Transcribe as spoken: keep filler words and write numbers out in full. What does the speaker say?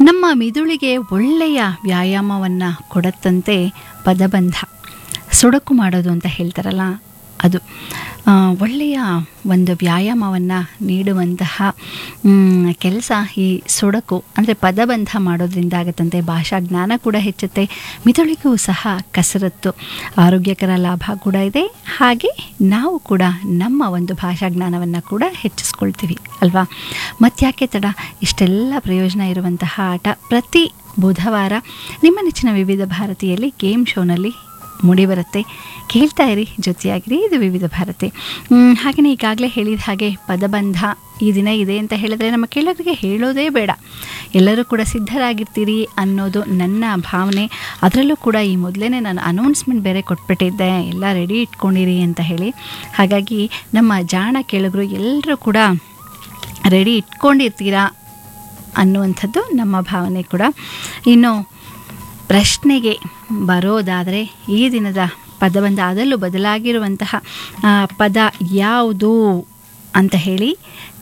ನಮ್ಮ ಮಿದುಳಿಗೆ ಒಳ್ಳೆಯ ವ್ಯಾಯಾಮವನ್ನು ಕೊಡುತ್ತಂತೆ ಪದಬಂಧ, ಸುಡಕು ಮಾಡೋದು ಅಂತ ಹೇಳ್ತಾರಲ್ಲ ಅದು. ಒಳ್ಳೆಯ ಒಂದು ವ್ಯಾಯಾಮವನ್ನು ನೀಡುವಂತಹ ಕೆಲಸ ಈ ಸುಡಕು ಅಂದರೆ ಪದಬಂಧ ಮಾಡೋದ್ರಿಂದ ಆಗುತ್ತಂತೆ. ಭಾಷಾ ಜ್ಞಾನ ಕೂಡ ಹೆಚ್ಚುತ್ತೆ, ಮಿದುಳಿಗೂ ಸಹ ಕಸರತ್ತು, ಆರೋಗ್ಯಕರ ಲಾಭ ಕೂಡ ಇದೆ. ಹಾಗೆ ನಾವು ಕೂಡ ನಮ್ಮ ಒಂದು ಭಾಷಾ ಜ್ಞಾನವನ್ನು ಕೂಡ ಹೆಚ್ಚಿಸ್ಕೊಳ್ತೀವಿ ಅಲ್ವಾ. ಮತ್ತ್ಯಾಕೆ ತಡ, ಇಷ್ಟೆಲ್ಲ ಪ್ರಯೋಜನ ಇರುವಂತಹ ಆಟ ಪ್ರತಿ ಬುಧವಾರ ನಿಮ್ಮ ನೆಚ್ಚಿನ ವಿವಿಧ ಭಾರತಿಯಲ್ಲಿ ಗೇಮ್ ಶೋನಲ್ಲಿ ಮೂಡಿಬರುತ್ತೆ. ಕೇಳ್ತಾ ಇರಿ, ಜೊತೆಯಾಗಿರಿ. ಇದು ವಿವಿಧ ಭಾರತಿ. ಹಾಗೆಯೇ ಈಗಾಗಲೇ ಹೇಳಿದ ಹಾಗೆ ಪದಬಂಧ ಈ ದಿನ ಇದೆ ಅಂತ ಹೇಳಿದ್ರೆ ನಮ್ಮ ಕೇಳೋರಿಗೆ ಹೇಳೋದೇ ಬೇಡ, ಎಲ್ಲರೂ ಕೂಡ ಸಿದ್ಧರಾಗಿರ್ತೀರಿ ಅನ್ನೋದು ನನ್ನ ಭಾವನೆ. ಅದರಲ್ಲೂ ಕೂಡ ಈ ಮೊದಲೇ ನಾನು ಅನೌನ್ಸ್ಮೆಂಟ್ ಬೇರೆ ಕೊಟ್ಬಿಟ್ಟಿದ್ದೆ, ಎಲ್ಲ ರೆಡಿ ಇಟ್ಕೊಂಡಿರಿ ಅಂತ ಹೇಳಿ. ಹಾಗಾಗಿ ನಮ್ಮ ಜಾಣ ಕೇಳಿದ್ರು ಎಲ್ಲರೂ ಕೂಡ ರೆಡಿ ಇಟ್ಕೊಂಡಿರ್ತೀರಾ ಅನ್ನುವಂಥದ್ದು ನಮ್ಮ ಭಾವನೆ ಕೂಡ. ಇನ್ನು ಪ್ರಶ್ನೆಗೆ ಬರೋದಾದರೆ ಈ ದಿನದ ಪದಬಂಧ, ಅದರಲ್ಲೂ ಬದಲಾಗಿರುವಂತಹ ಪದ ಯಾವುದು ಅಂತ ಹೇಳಿ